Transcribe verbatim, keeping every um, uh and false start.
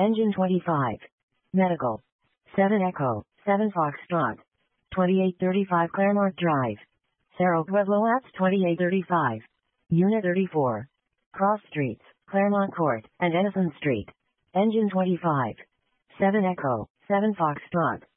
Engine twenty-five. Medical. seven Echo, seven Foxtrot. twenty-eight thirty-five Claremont Drive. Cerro Pueblo Apps twenty-eight thirty-five. Unit thirty-four. Cross Streets, Claremont Court, and Edison Street. Engine twenty-five. seven Echo, seven Foxtrot.